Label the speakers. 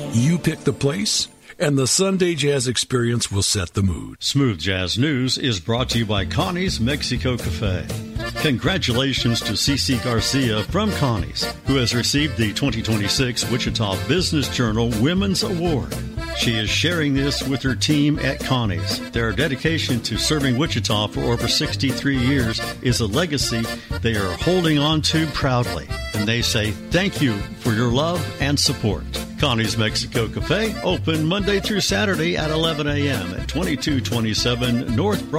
Speaker 1: You pick the place, and the Sunday Jazz Experience will set the mood.
Speaker 2: Smooth Jazz News is brought to you by Connie's Mexico Cafe. Congratulations to Cece Garcia from Connie's, who has received the 2026 Wichita Business Journal Women's Award. She is sharing this with her team at Connie's. Their dedication to serving Wichita for over 63 years is a legacy they are holding on to proudly. And they say thank you for your love and support. Connie's Mexico Cafe, open Monday through Saturday at 11 a.m. at 2227 North Broad.